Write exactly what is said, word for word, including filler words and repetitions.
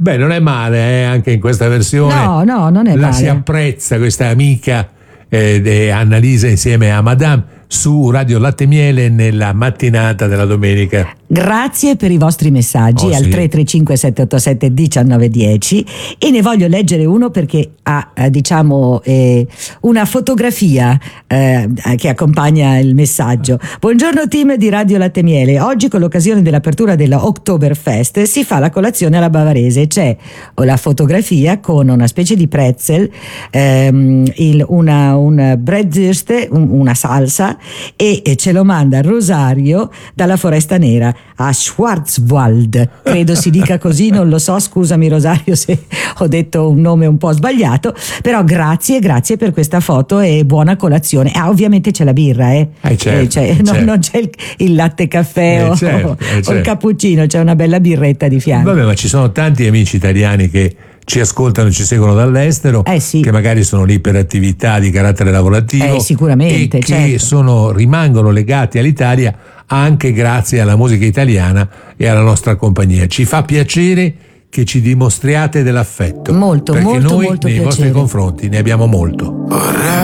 Beh, non è male, eh, anche in questa versione. No, no, non è la male. si apprezza questa amica eh, di Annalisa insieme a Madame su Radio Latte e Miele nella mattinata della domenica. Grazie per i vostri messaggi Oh, al sì. tre tre cinque sette otto sette uno nove uno zero, e ne voglio leggere uno perché ha eh, diciamo eh, una fotografia eh, che accompagna il messaggio. Buongiorno team di Radio Latte e Miele, oggi con l'occasione dell'apertura della Oktoberfest si fa la colazione alla bavarese, c'è la fotografia con una specie di pretzel, ehm, il, una, un Bratwurst, un, una salsa, e, e ce lo manda Rosario dalla Foresta Nera a Schwarzwald, credo si dica così, non lo so, scusami Rosario se ho detto un nome un po' sbagliato, però grazie, grazie per questa foto e buona colazione. Ah, ovviamente c'è la birra, eh, Eh, certo, eh, c'è, eh, non, certo. non c'è il, il latte caffè Eh, o, certo, o eh, certo. il cappuccino, c'è una bella birretta di fianco. Vabbè, ma ci sono tanti amici italiani che ci ascoltano, ci seguono dall'estero, Eh, sì. che magari sono lì per attività di carattere lavorativo, Eh, sicuramente, e che certo. sono, rimangono legati all'Italia anche grazie alla musica italiana e alla nostra compagnia. Ci fa piacere che ci dimostriate dell'affetto, Molto, perché molto, noi molto nei vostri piacere. confronti ne abbiamo molto. Vorrei